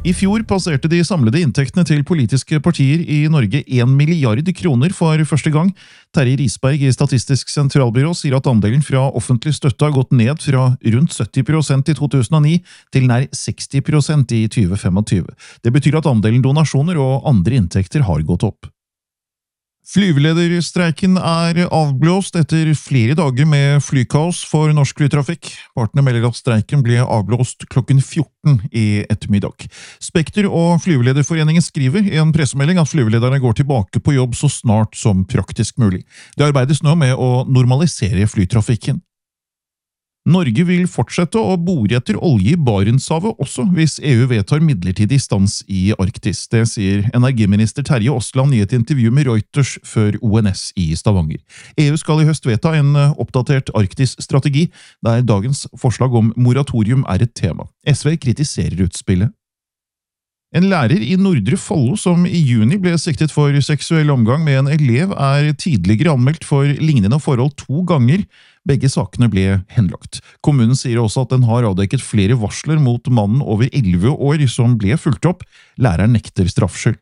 I fjor passerte de samlede inntektene til politiske partier i Norge 1 milliard kroner for første gang. Terje Risberg i Statistisk sentralbyrå sier at andelen fra offentlig støtte har gått ned fra rundt 70% i 2009 til nær 60% i 2025. Det betyr at andelen donasjoner og andre inntekter har gått opp. Flyvelederstreiken avblåst etter flere dager med flykaos for norsk flytrafikk. Partene melder at streiken ble avblåst klokken 14 i ettermiddag. Spekter og Flyvelederforeningen skriver i en pressemelding at flyvelederne går tilbake på jobb så snart som praktisk mulig. Det arbeides nå med å normalisere flytrafikken. Norge vil fortsette å bore etter olje i Barentshavet også hvis EU vedtar midlertidig stans i Arktis. Det sier energiminister Terje Aasland i et intervju med Reuters før ONS i Stavanger. EU skal i høst vedta en oppdatert Arktis-strategi, der dagens forslag om moratorium er et tema. SV kritiserer utspillet. En lærer i Nordre Follo som i juni ble siktet for seksuell omgang med en elev tidligere anmeldt for lignende forhold 2 ganger. Begge sakene ble henlagt. Kommunen sier også at den har avdekket flere varsler mot mannen over 11 år som ble fulgt opp. Læreren nekter straffskyld.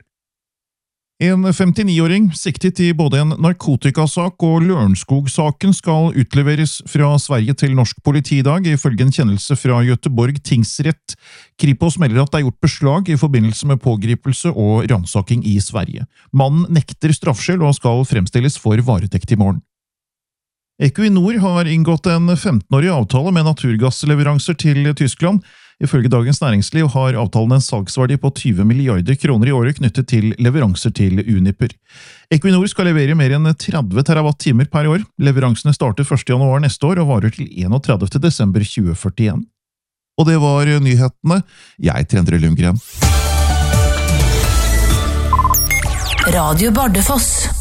En 59-åring siktet i både en narkotikasak og Lørenskog-saken skal utleveres fra Sverige til norsk politi i dag, ifølge en kjennelse fra Göteborg tingsrett. Kripos melder at det er gjort beslag i forbindelse med pågripelse og ransaking i Sverige. Mannen nekter straffskyld og skal fremstilles for varetekt i morgen. Equinor har inngått en 15-årig avtale med naturgassleveranser til Tyskland. Ifølge Dagens Næringsliv har avtalen en salgsverdi på 20 milliarder kroner i året knyttet til leveranser til Uniper. Equinor skal levere mer enn 30 terawatt-timer per år. Leveransene starter 1. januar neste år og varer til 31. desember 2041. Og det var nyhetene. Jeg er Endre Lundgren. Radio Bardufoss.